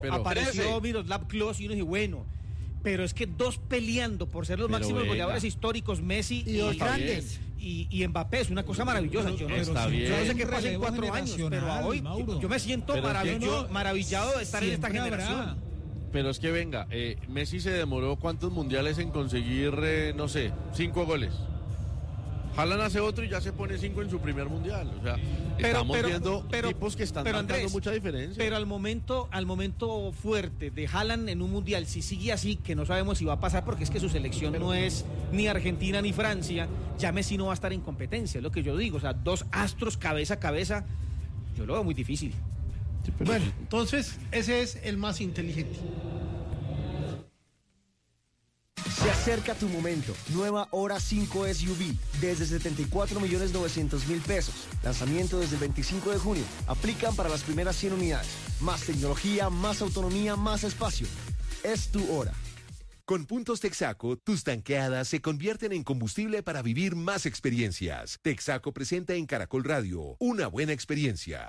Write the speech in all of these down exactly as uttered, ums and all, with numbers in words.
pero apareció Miroslav Klose y uno dice, bueno, pero es que dos peleando por ser los pero máximos venga. goleadores históricos, Messi y, dos y grandes. Y, y Mbappé, es una cosa maravillosa. Yo no, Está yo bien. no sé qué pasa en Relevo cuatro años, pero hoy Mauro. yo me siento Pero es que maravillo- no, maravillado de estar en esta siempre habrá. generación. Pero es que venga, eh, Messi se demoró cuántos mundiales en conseguir, eh, no sé, cinco goles. Haaland hace otro y ya se pone cinco en su primer mundial. O sea, Pero, estamos pero, viendo pero, tipos que están pero, marcando Andrés, mucha diferencia. Pero al momento, al momento fuerte de Haaland en un mundial, si sigue así, que no sabemos si va a pasar, porque es que su selección no es ni Argentina ni Francia, ya Messi no va a estar en competencia, es lo que yo digo. O sea, dos astros cabeza a cabeza, yo lo veo muy difícil. Sí, pero Bueno, sí. entonces ese es el más inteligente. Se acerca tu momento. Nueva Hora cinco S U V desde setenta y cuatro millones novecientos mil pesos. Lanzamiento desde el veinticinco de junio. Aplican para las primeras cien unidades. Más tecnología, más autonomía, más espacio. Es tu hora. Con Puntos Texaco, tus tanqueadas se convierten en combustible para vivir más experiencias. Texaco presenta en Caracol Radio una buena experiencia.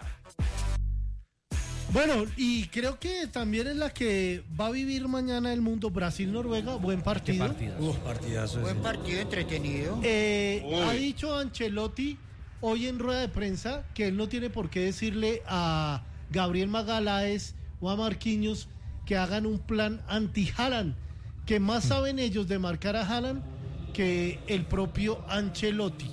Bueno, y creo que también es la que va a vivir mañana el mundo. Brasil-Noruega, buen partido. Uf, partidazo. Buen partido entretenido. Eh, ha dicho Ancelotti hoy en rueda de prensa que él no tiene por qué decirle a Gabriel Magalhães o a Marquinhos que hagan un plan anti-Haaland, que más saben ellos de marcar a Haaland que el propio Ancelotti.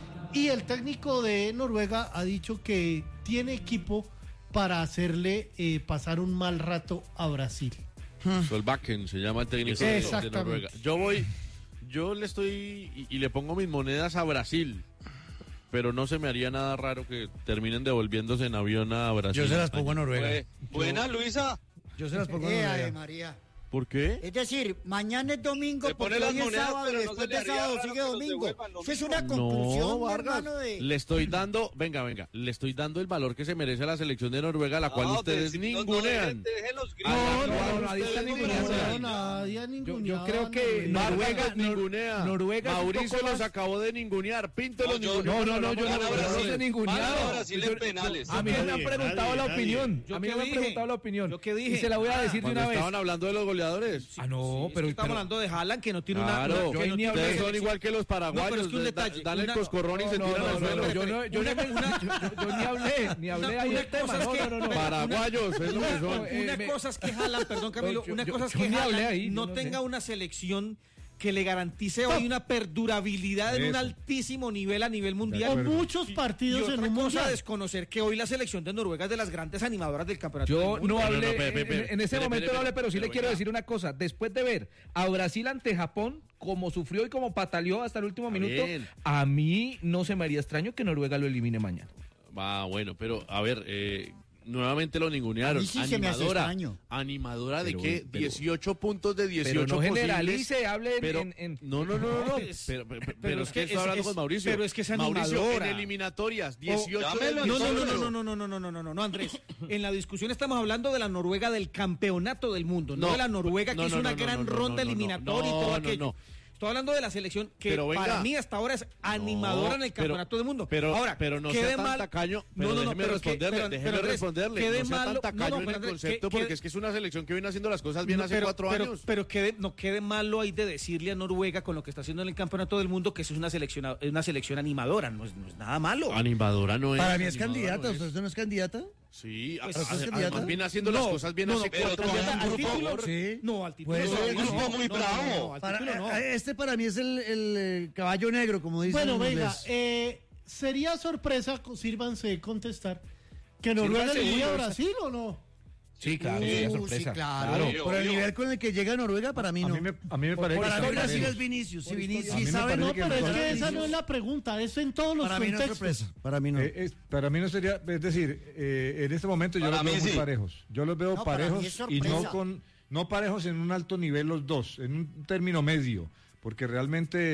Y el técnico de Noruega ha dicho que tiene equipo para hacerle eh, pasar un mal rato a Brasil. Solbakken se llama el técnico de, de Exactamente. Noruega. Yo voy, yo le estoy y, y le pongo mis monedas a Brasil, pero no se me haría nada raro que terminen devolviéndose en avión a Brasil. Yo se las pongo a Noruega. Buena, Luisa. Yo se las pongo a Eh, Noruega. Ave María. ¿Por qué? Es decir, mañana es domingo, Se porque pone las hoy es monedas, sábado, pero y no después se le de haría sábado raro sigue que los domingo. devuelvan lo Eso es mismo. una conclusión, No, Vargas, hermano, de... le estoy dando, venga, venga, le estoy dando el valor que se merece la selección de Noruega, la cual No, ustedes de- no, no, ningunean. dejen- dejen los gritos. Ah, No, no, no, no, no, nadie está no, ninguneando. no, nadie ha Yo, ninguneado yo creo a que Noruega. Noruega Noruega, ningunea. Noruega es un Mauricio poco los más- acabó de ningunear. Pinto No, los yo- ninguneó. No, no, no, yo no, Van a yo no Brasil. los he ninguneado. Van a Brasil en Yo- penales. A mí no me han Nadie, preguntado la nadie, opinión. ¿Yo A mí qué no me han dije? preguntado la opinión. ¿Yo qué dije? Y se la voy a decir de Cuando una vez. estaban hablando de los goleadores. Ah, no, Sí, es que pero... estamos pero- hablando de Haaland, que no tiene Claro, una... yo que ahí no ni tiene hablé. una Ustedes son selección. igual que los paraguayos. No, pero es que un da- detalle, dan el una- coscorrón y se No, tiran no, al no, suelo. no, yo no, yo Una- no me- una- yo- yo ni hablé, ni hablé Una- ahí una del tema. cosa es No, que- no, no, no. Paraguayos, es lo que Una, son. Eh, una me- cosa es que Haaland, perdón Camilo, Yo- una yo- cosa es yo que ni hablé Haaland ahí, no yo no tenga sé. una selección que le garantice hoy una perdurabilidad en un Eso. altísimo nivel a nivel O mundial. muchos Y partidos en otra un cosa, mundial. desconocer que hoy la selección de Noruega es de las grandes animadoras del campeonato. Yo del mundo. no No, no, hablé, no, espere, espere, en- en, ese espere, momento espere, no hablé, pero sí pero le quiero venga. decir una cosa. Después de ver a Brasil ante Japón, como sufrió y como pataleó hasta el último Está minuto, bien. a mí no se me haría extraño que Noruega lo elimine mañana. Ah, bueno, pero a ver, eh, nuevamente lo ningunearon. A mí sí se me hace Animadora. extraño. ¿Animadora de Pero, qué? pero- dieciocho puntos de dieciocho Pero no posibles. generalice, hable en- Pero- en- en- No, no, no, no. no. Es- Pero, pero- pero pero es es que que estoy es- hablando es- con Mauricio. pero es que es Mauricio, en animadora. eliminatorias, dieciocho llámelo, de No, no, no, dieciocho. no, no, no, no, no, no, no, no, no, Andrés. En la discusión estamos hablando de la Noruega del campeonato del mundo, no, No, de la Noruega que no, hizo no, una no, no, gran no, no, ronda no, no, eliminatoria y no, todo no, aquello. no. Estoy hablando de la selección que Pero venga. para mí hasta ahora es animadora en el pero- campeonato del mundo. pero- Ahora, pero no ¿qué sea de tan mal- tacaño, pero No, no, no, déjeme pero es que- responderle, pero- déjeme pero, Andrés, responderle, ¿qué de no sea malo- tan no, tacaño no, en pero, el Andrés, concepto, ¿qué- qué- porque es que es una selección que viene haciendo las cosas bien No, hace pero, cuatro pero, años. Pero qué de- no quede malo hay de decirle a Noruega con lo que está haciendo en el campeonato del mundo que eso es una selección, una selección animadora, no es, no es nada malo. Animadora no es. Para mí es animadora candidata. no es. ¿Usted no es candidata? Sí, Pues, a- ¿es a- candidata? además viene haciendo las No, cosas bien no, hace no, pero cuatro candidata años. al por título, favor. Sí. No, al título Pues, no, es un no, grupo no, muy no, bravo. no, no, al Para- título no. eh, Este para mí es el, el, eh, caballo negro, como dicen Bueno, en venga, inglés. eh, sería sorpresa, co- sírvanse de contestar, que Noruega Sírvanse elimine a uno, Brasil o no. Sí, claro, Uh, sería sí, sorpresa. claro. Sí, Por el obvio. nivel con el que llega Noruega, para mí A no. mí me, a mí me parece Para que mí están Brasil parejos. es Vinicius. Si, Vinicius, A mí si me sabe, parece No, que pero es Noruega- que esa no Vinicius. es la pregunta, eso en todos los Para mí no es contextos. sorpresa. Para mí no. Eh, es- para mí no sería, es decir, eh, en este momento yo Para los veo mí muy sí. parejos. Yo los veo No, para mí parejos es y no sorpresa. con no parejos en un alto nivel los dos, en un término medio, porque realmente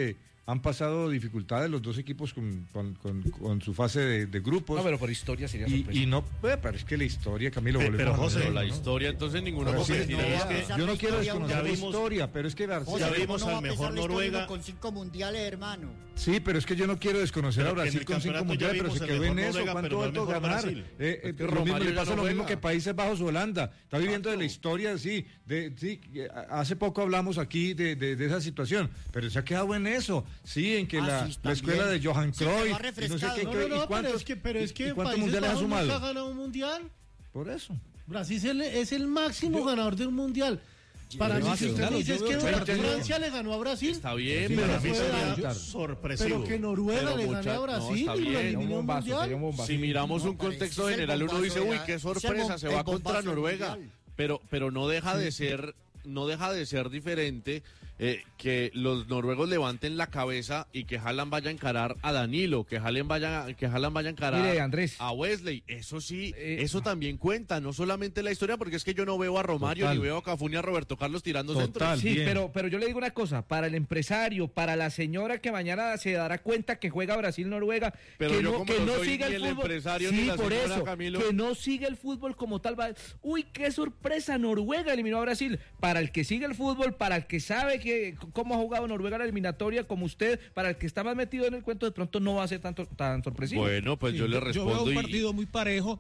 han pasado dificultades los dos equipos con, con, con, con su fase de, de grupos. No, pero por historia sería y, sorpresa. y no, eh, pero es que la historia, Camilo, Pero, volvemos pero a José, lo mismo, la ¿no? historia entonces ninguna Pero sí, competitiva. no, es que- es que yo no quiero desconocer Ya la vimos- historia, pero es que Brasil... José, Ya ¿cómo vimos no va al a pesar mejor la historia Noruega. uno con cinco mundiales, hermano? Sí, pero es que yo no quiero desconocer Pero a que en Brasil el con cinco campeonato mundiales, ya pero se vimos el quedó en mejor eso. Noruega, ¿Cuánto pero no va el a mejor ganar? Brasil. Eh, eh, Es que lo mismo Romario le ya pasa no lo mismo juega. que Países Bajos o Holanda. Está viviendo de la Exacto. historia, sí. De, sí eh, hace poco hablamos aquí de, de, de esa situación, pero se ha quedado en eso. Sí, en que Ah, la, sí, la escuela de también. Johan Se quedó Cruyff, y no sé refrescado. qué, No, qué- no, y no, pero cuántos, es que, pero es y- que y cuántos Países mundiales ha Bajos nunca ha sumado. ganado un mundial. Por eso. Brasil es el, es el máximo ganador de un mundial. Para pero mí, no, si usted claro, me dice yo es veo que veinte años. Francia le ganó a Brasil, Está bien, Sí, pero para a mí mí se sería- da- Sería sorpresivo. pero que Noruega Pero le mucha- gane a no, Brasil está y lo bien. eliminó Un un bombazo, mundial. sería un bombazo. Si miramos No, un pero contexto ese es el general, uno dice, bombazo uy, de la- qué ese es el sorpresa, bom- se el va contra bombazo del Noruega. mundial. Pero, pero no deja de ser, no deja de ser diferente eh, que los noruegos levanten la cabeza y que Haaland vaya a encarar a Danilo, que Haaland vaya, que Haaland vaya a encarar Mire, Andrés. a Wesley. Eso sí, Eh, eso también cuenta, no solamente la historia, porque es que yo no veo a Romario Total. ni veo a Cafú ni a Roberto Carlos tirando Total. centros. Sí, bien. pero, pero yo le digo una cosa, para el empresario, para la señora que mañana se dará cuenta que juega Brasil-Noruega, Pero que yo no, como que no no soy siga ni el el fútbol. empresario sí, ni la por señora, eso, Camilo. que no siga el fútbol como tal. Va, uy, qué sorpresa, Noruega eliminó a Brasil. Para el que sigue el fútbol, para el que sabe que cómo ha jugado Noruega la eliminatoria como usted, para el que está más metido en el cuento, de pronto no va a ser tanto, tan sorpresivo. Bueno, pues Sí, yo le Yo veo respondo un y partido muy parejo.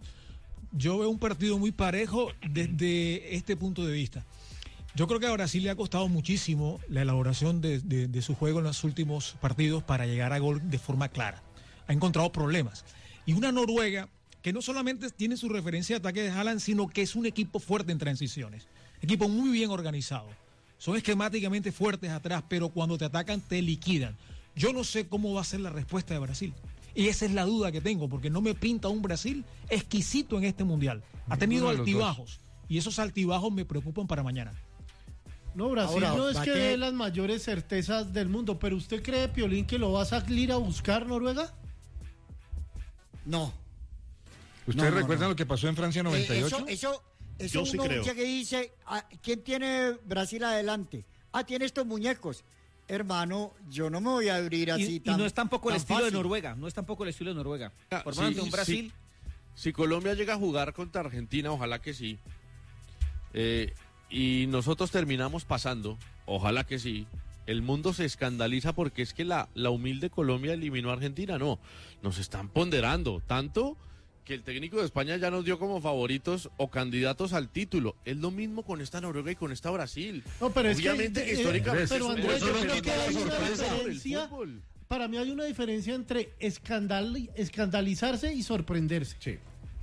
Yo veo un partido muy parejo desde este punto de vista. Yo creo que a Brasil le ha costado muchísimo la elaboración de, de- de su juego en los últimos partidos para llegar a gol de forma clara. Ha encontrado problemas. Y una Noruega que no solamente tiene su referencia de ataque de Haaland, sino que es un equipo fuerte en transiciones. Equipo muy bien organizado. Son esquemáticamente fuertes atrás, pero cuando te atacan te liquidan. Yo no sé cómo va a ser la respuesta de Brasil. Y esa es la duda que tengo, porque no me pinta un Brasil exquisito en este mundial. Ha tenido Ninguno de los altibajos. Y esos altibajos me preocupan para mañana. No, Brasil Ahora, no es que Bate- dé las mayores certezas del mundo, pero ¿usted cree, Piolín, que lo va a salir a buscar Noruega? No. ¿Ustedes no, recuerdan no. lo que pasó en Francia noventa y Eh, ocho? eso, eso, eso Yo sí uno creo. que dice, ah, ¿quién tiene Brasil adelante? Ah, tiene estos muñecos. Hermano, yo no me voy a abrir Y, así y tan no es tampoco el tan estilo de fácil. Noruega, no es tampoco el estilo de Noruega. Ah, Por sí, ante un sí. Brasil, Si Colombia llega a jugar contra Argentina, ojalá que sí, eh, y nosotros terminamos pasando, ojalá que sí, el mundo se escandaliza porque es que la, la humilde Colombia eliminó a Argentina. No, nos están ponderando tanto que el técnico de España ya nos dio como favoritos o candidatos al título. Es lo mismo con esta Noruega y con esta Brasil. No, pero es Obviamente que, que eh, históricamente pero es un- Andrés, eso yo no creo quita que la hay una sorpresa por el diferencia. fútbol. Para mí hay una diferencia entre escandal, escandalizarse y sorprenderse. Sí.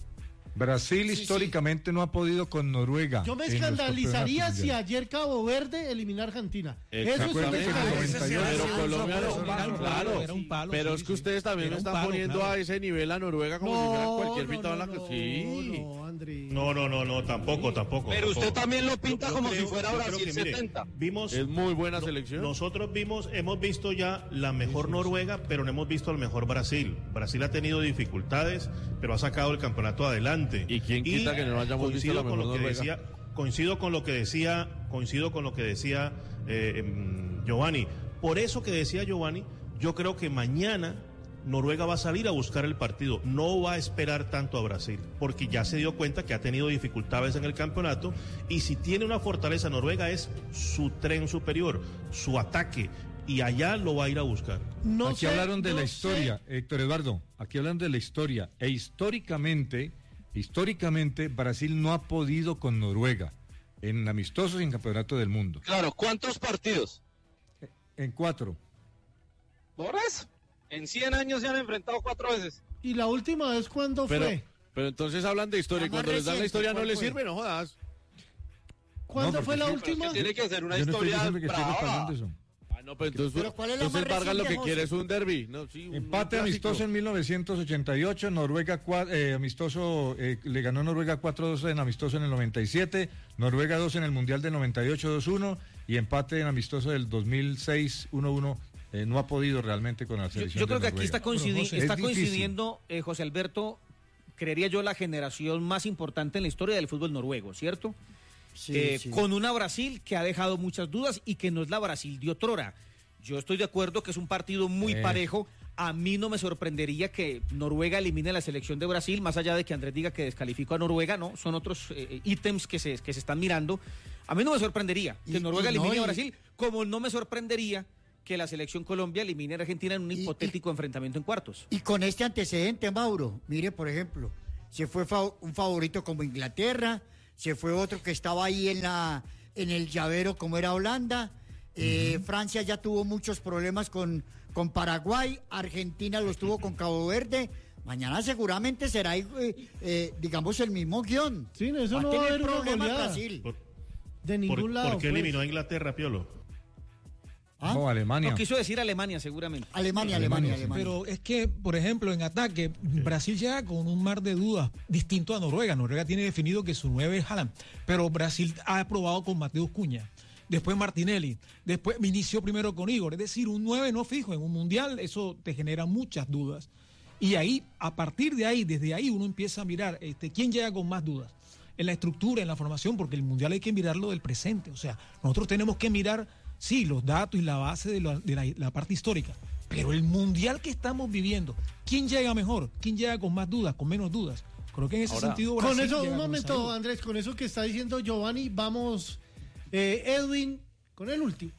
Brasil Sí, sí. históricamente no ha podido con Noruega. Yo me en los escandalizaría campeonatos si mundiales. ayer Cabo Verde elimina a Argentina. Eso sí Acuérdate me que en el escandaliza. noventa y ocho Pero Colombia no, Era un palo, claro, era un palo, pero sí, es que sí. ustedes también Era me un están palo, poniendo claro. a ese nivel a Noruega como si fuera cualquier no, pintado en la no, que no, sí. no, André. No, no, no, no, tampoco, tampoco. Pero usted tampoco. también lo pinta Yo- yo como creo- si fuera yo creo Brasil que, mire, setenta. Vimos, Es muy buena no- selección. Nosotros vimos, hemos visto ya la mejor Noruega, pero no hemos visto el mejor Brasil. Brasil ha tenido dificultades, pero ha sacado el campeonato adelante. ¿Y quién quita que no hayamos visto coincido la con mejor lo que Noruega? decía, coincido con lo que decía, coincido con lo que decía eh, em, Giovanni. Por eso que decía Giovanni, yo creo que mañana Noruega va a salir a buscar el partido, no va a esperar tanto a Brasil, porque ya se dio cuenta que ha tenido dificultades en el campeonato y si tiene una fortaleza Noruega es su tren superior, su ataque, y allá lo va a ir a buscar. No aquí sé, hablaron de no la sé. historia, Héctor Eduardo, aquí hablan de la historia, e históricamente, históricamente Brasil no ha podido con Noruega, en amistosos y en campeonato del mundo, Claro, ¿cuántos partidos? en cuatro. Por eso. En cien años se han enfrentado cuatro veces. ¿Y la última vez cuándo Pero, fue? pero entonces hablan de historia y La más cuando les dan la reciente, historia no ¿cuál les fue? sirve, no jodas. ¿Cuándo No, fue porque la sí, Pero es última? que tiene que ser una Yo no estoy historia diciendo que estoy brava. respaldando eso. Ah, no, pero entonces, Pero ¿cuál es la entonces más Vargas lo que reciente, quiere José? es un derby. No, sí, un- Empate un amistoso clásico. en mil novecientos ochenta y ocho, Noruega cua- eh, amistoso, eh, le ganó Noruega cuatro dos en amistoso en el noventa y siete, Noruega dos en el Mundial del noventa y ocho dos uno y empate en amistoso del dos mil seis uno uno. Eh, no ha podido realmente con la Yo, selección yo creo de que aquí Noruega. está, coincidi- Pero, José, está es difícil. coincidiendo, eh, José Alberto, creería yo, la generación más importante en la historia del fútbol noruego, ¿cierto? Sí, Eh, sí. Con una Brasil que ha dejado muchas dudas y que no es la Brasil de otrora. Yo estoy de acuerdo que es un partido muy Eh. parejo. A mí no me sorprendería que Noruega elimine la selección de Brasil, más allá de que Andrés diga que descalificó a Noruega, no, son otros eh, ítems que se, que se están mirando. A mí no me sorprendería que Y- Noruega y no, elimine a y- Brasil, como no me sorprendería que la selección Colombia elimine a Argentina en un hipotético enfrentamiento en cuartos. Y con este antecedente, Mauro, mire, por ejemplo, se fue fa- un favorito como Inglaterra, se fue otro que estaba ahí en la en el llavero como era Holanda, eh, Francia ya tuvo muchos problemas con, con Paraguay, Argentina los tuvo con Cabo Verde. Mañana seguramente será, eh, eh, digamos, el mismo guión. Sí, eso Va no a va a tener haber una problemas goleada. Brasil. Por, De ningún por- lado. ¿Por qué pues. eliminó a Inglaterra, Piolo? ¿Ah? No, Alemania. No, quiso decir Alemania, seguramente. Alemania, Alemania, Alemania, sí. Alemania. Pero es que, por ejemplo, en ataque, Brasil llega con un mar de dudas distinto a Noruega. Noruega tiene definido que su nueve es Haaland, pero Brasil ha probado con Mateus Cunha, después Martinelli, después inició primero con Igor. Es decir, un nueve no fijo en un mundial, eso te genera muchas dudas. Y ahí, a partir de ahí, desde ahí uno empieza a mirar este, quién llega con más dudas. En la estructura, en la formación, porque el mundial hay que mirarlo del presente. O sea, nosotros tenemos que mirar, sí, los datos y la base de, la, de la, la parte histórica. Pero el mundial que estamos viviendo, ¿quién llega mejor? ¿Quién llega con más dudas, con menos dudas? Creo que en ese Ahora, sentido Con Brasil eso, llega un con momento, esa duda. Andrés, con eso que está diciendo Giovanni, vamos, eh, Edwin, con el último.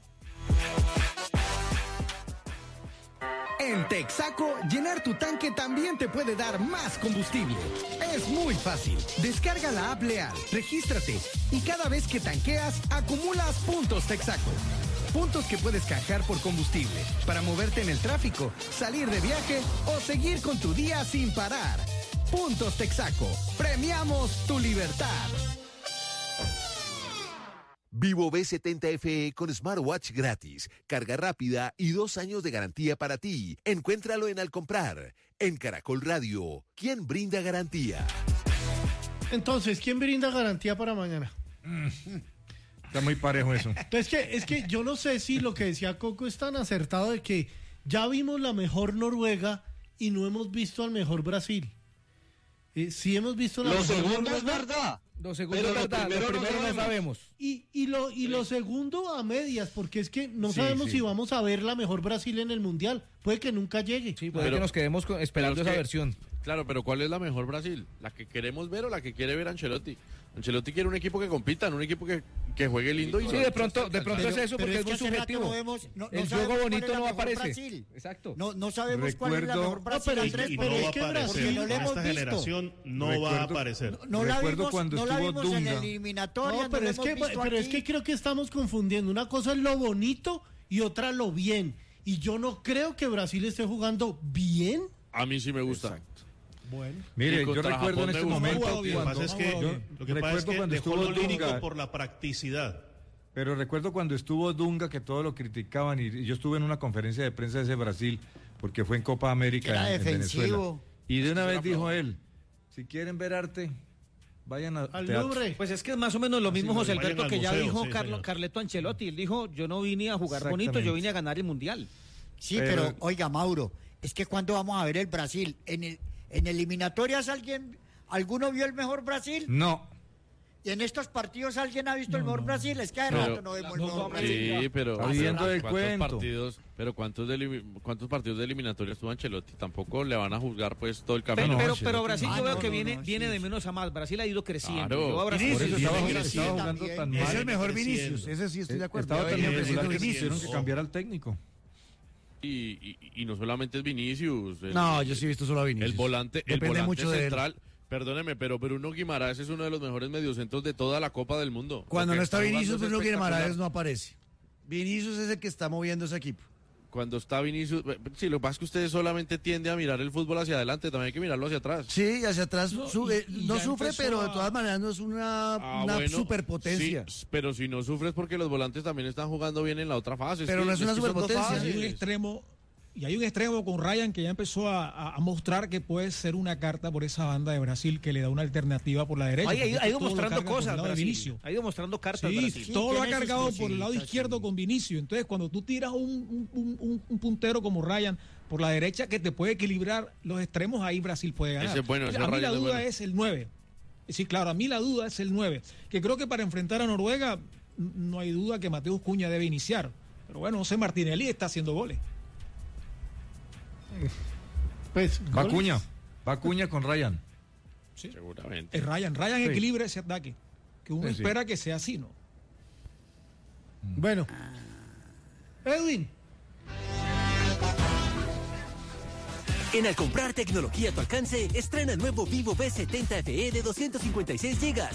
En Texaco, llenar tu tanque también te puede dar más combustible. Es muy fácil. Descarga la app Leal, regístrate y cada vez que tanqueas, acumulas puntos Texaco. Puntos que puedes canjear por combustible para moverte en el tráfico, salir de viaje o seguir con tu día sin parar. Puntos Texaco. Premiamos tu libertad. Vivo V setenta F E con smartwatch gratis, carga rápida y dos años de garantía para ti. Encuéntralo en Al Comprar. En Caracol Radio, ¿quién brinda garantía? Entonces, ¿quién brinda garantía para mañana? Está muy parejo eso. Es que, es que yo no sé si lo que decía Coco es tan acertado de que ya vimos la mejor Noruega y no hemos visto al mejor Brasil. Eh, sí hemos visto la Lo mejor segundo es Noruega. verdad. Lo segundo Pero es lo verdad, lo primero no primero no sabemos. sabemos. Y, y, lo, y lo segundo a medias, porque es que no Sí, sabemos sí. si vamos a ver la mejor Brasil en el Mundial. Puede que nunca llegue. Sí, puede Pero- que nos quedemos con- esperando pero es esa que- versión. Claro, pero ¿cuál es la mejor Brasil? ¿La que queremos ver o la que quiere ver Ancelotti? Ancelotti quiere un equipo que compita, no un equipo que, que juegue lindo. Y Sí, de pronto, de pronto Pero- es eso pero porque es, que muy hace rato subjetivo. no vemos- no- no el sabemos juego cuál bonito es la no mejor aparece. Brasil. Exacto. No, no sabemos cuál es la Recuerdo- mejor Brasil, pero es Andrés, que- Y pero no es va a que aparecer. Brasil- no la hemos Esta visto. generación no va a Recuerdo- aparecer. no la Recuerdo vimos, cuando no la estuvo vimos en Dunga. la eliminatoria, No, no pero, la es hemos que, visto pero es aquí. que creo que estamos confundiendo. Una cosa es lo bonito y otra lo bien. Y yo no creo que Brasil esté jugando bien. A mí sí me gusta. Bueno. Mire, Y yo contra recuerdo Japón en me este gustó. momento jugado Lo bien. que cuando- pasa es que, Yo lo que, pasa es recuerdo que cuando dejó estuvo lo lírico Dunga. por la practicidad. Pero recuerdo cuando estuvo Dunga que todos lo criticaban y, y yo estuve en una conferencia de prensa de ese Brasil porque fue en Copa América Era en, en defensivo. Venezuela. Y de una Eso vez era dijo flojo. él, si quieren ver arte, vayan a Al teatro. Louvre. Pues es que es más o menos lo mismo, no, José vayan Alberto, al que ya museo, dijo sí, Carlo- señor. Carleto Ancelotti. Él dijo, yo no vine a jugar bonito, Exactamente. yo vine a ganar el Mundial. Sí, Pero- pero, oiga, Mauro, es que cuando vamos a ver el Brasil, en el en eliminatorias alguien, ¿alguno vio el mejor Brasil? No, Y en estos partidos alguien ha visto el No, mejor no. Brasil, es que hace Pero- rato no vemos el No, mejor no, Brasil. Sí, pero Está viendo el ¿cuántos cuento. partidos, pero cuántos de elimi- cuántos partidos de eliminatoria estuvo Ancelotti? Tampoco le van a juzgar pues todo el Pero, camino. no, pero, Ancelotti pero no. Brasil Ah, yo veo no, que no, viene, no, viene sí, de sí. menos a más. Brasil ha ido creciendo. Claro. Yo a Brasil- por eso Vinicius, estaba, Vinicius estaba también. jugando tan Es mal. Es el mejor creciendo. Vinicius, ese sí estoy de acuerdo. Estaba Ya tan venía irregular creciendo que Vinicius. tuvieron que cambiar al técnico. Y, y- y no solamente es Vinicius. el- No, yo sí he visto solo a Vinicius. El volante, el Depende volante mucho de él. central. Perdóneme, pero Bruno Guimaraes es uno de los mejores mediocentros de toda la Copa del Mundo. Cuando Lo que no está jugando Vinicius, es Bruno Guimaraes espectacular. no aparece. Vinicius es el que está moviendo ese equipo. Cuando está Vinicius, sí, lo que pasa es que ustedes solamente tienden a mirar el fútbol hacia adelante, también hay que mirarlo hacia atrás. Sí, hacia atrás No, su- y- eh, y no ya sufre, empezó pero de a- todas maneras no es una, Ah, una bueno, superpotencia. sí, pero si no sufres porque los volantes también están jugando bien en la otra fase. Pero que- no es una que son dos superpotencia. fases. Hay un extremo, y hay un extremo con Ryan que ya empezó a, a- a mostrar que puede ser una carta por esa banda de Brasil que le da una alternativa por la derecha. Ay, ha ido- porque ha ido todo lo mostrando carga por el cosas, lado de Brasil. Vinicius. Ha ido mostrando cartas. Sí, Brasil. Sí, todo lo ha tiene sus cargado por el lado cositas, izquierdo sí. con Vinicius. Entonces, cuando tú tiras un, un- un- un puntero como Ryan por la derecha que te puede equilibrar los extremos, ahí Brasil puede ganar. Ese es bueno, ese a mí Ryan la es duda bueno. es el nueve. Sí, claro, a mí la duda es el nueve. Que creo que para enfrentar a Noruega n- no hay duda que Mateus Cunha debe iniciar. Pero bueno, José Martinelli está haciendo goles. Pues, Va goles. Acuña, va Acuña con Ryan. Sí. Seguramente. Es Ryan. Ryan Sí. equilibra ese ataque. Que uno Sí, sí. espera que sea así, ¿no? Bueno. Edwin. En Al comprar tecnología a tu alcance, estrena el nuevo Vivo V setenta F E de doscientos cincuenta y seis gigas.